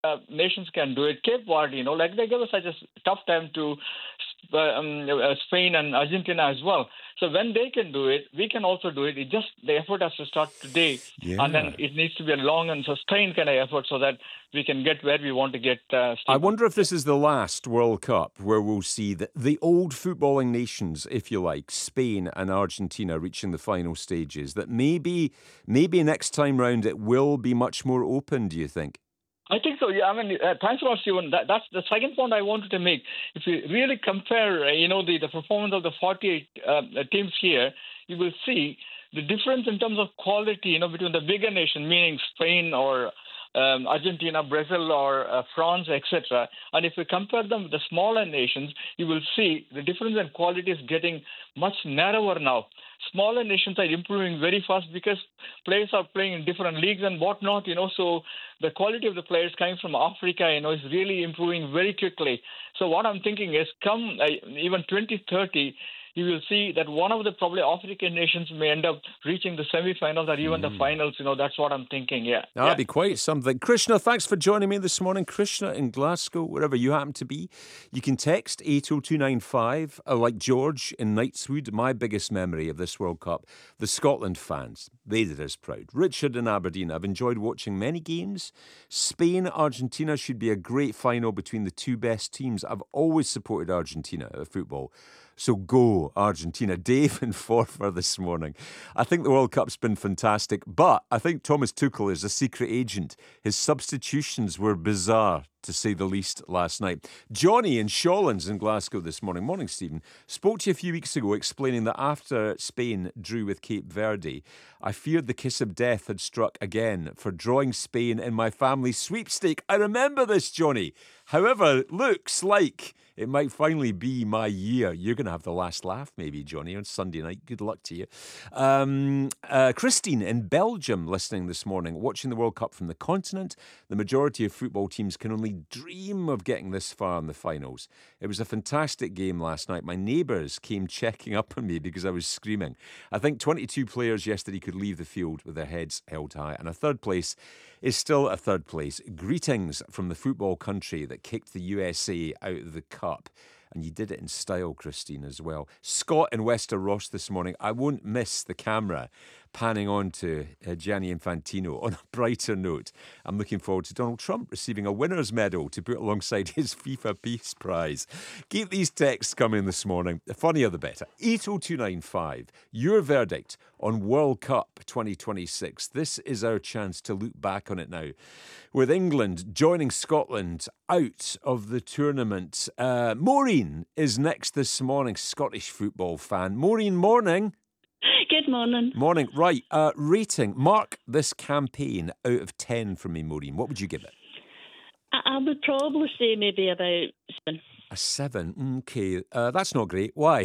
nations can do it. Cape Verde, like they gave us such a tough time to Spain and Argentina as well. So when they can do it, we can also do it. The effort has to start today, and then it needs to be a long and sustained kind of effort so that we can get where we want to get. I wonder if this is the last World Cup where we'll see the old footballing nations, if you like, Spain and Argentina reaching the final stages. That maybe next time round it will be much more open. Do you think? I think so. Yeah, I mean, thanks a lot, Stephen. That's the second point I wanted to make. If you really compare, the performance of the 48 teams here, you will see the difference in terms of quality, between the bigger nation, meaning Spain or Argentina, Brazil, or France, etc. And if you compare them with the smaller nations, you will see the difference in quality is getting much narrower now. Smaller nations are improving very fast because players are playing in different leagues and whatnot, so the quality of the players coming from Africa, is really improving very quickly. So what I'm thinking is come even 2030, you will see that one of the probably African nations may end up reaching the semi-finals or even the finals. That's what I'm thinking, yeah. That'd be quite something. Krishna, thanks for joining me this morning. Krishna in Glasgow, wherever you happen to be. You can text 80295, like George in Knightswood. My biggest memory of this World Cup, the Scotland fans, they did us proud. Richard in Aberdeen, I've enjoyed watching many games. Spain, Argentina should be a great final between the two best teams. I've always supported Argentina at football. So go, Argentina. Dave in Forfar this morning. I think the World Cup's been fantastic, but I think Thomas Tuchel is a secret agent. His substitutions were bizarre, to say the least, last night. Johnny in Shawlands in Glasgow this morning. Morning, Stephen. Spoke to you a few weeks ago explaining that after Spain drew with Cape Verde, I feared the kiss of death had struck again for drawing Spain in my family sweepstake. I remember this, Johnny. However, looks like it might finally be my year. You're going to have the last laugh, maybe, Johnny, on Sunday night. Good luck to you. Christine in Belgium listening this morning, watching the World Cup from the continent. The majority of football teams can only dream of getting this far in the finals. It was a fantastic game last night. My neighbours came checking up on me because I was screaming. I think 22 players yesterday could leave the field with their heads held high. And a third place is still a third place. Greetings from the football country that kicked the USA out of the cup. And you did it in style, Christine, as well. Scott in Wester Ross this morning. I won't miss the camera panning on to Gianni Infantino. On a brighter note, I'm looking forward to Donald Trump receiving a winner's medal to put alongside his FIFA Peace Prize. Keep these texts coming this morning. The funnier the better. 80295. Your verdict on World Cup 2026. This is our chance to look back on it now. With England joining Scotland out of the tournament. Maureen is next this morning, Scottish football fan. Maureen, morning. Good morning. Morning. Right, rating. Mark this campaign out of 10 for me, Maureen. What would you give it? I would probably say maybe about 7. A 7? Okay, that's not great. Why?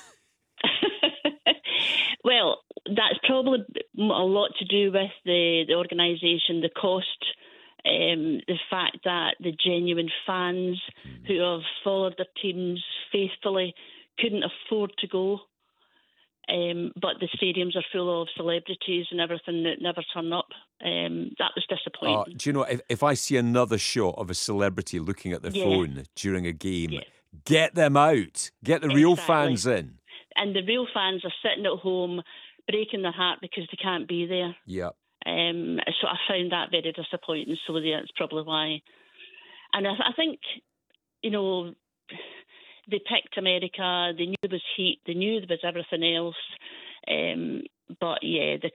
Well, that's probably a lot to do with the organisation, the cost, the fact that the genuine fans who have followed their teams faithfully couldn't afford to go. But the stadiums are full of celebrities and everything that never turn up. That was disappointing. Do you know, if I see another shot of a celebrity looking at their phone during a game, get them out. Get the real fans in. And the real fans are sitting at home breaking their heart because they can't be there. Yeah. So I found that very disappointing. So that's probably why. And I think, they picked America. They knew there was heat. They knew there was everything else. But yeah, the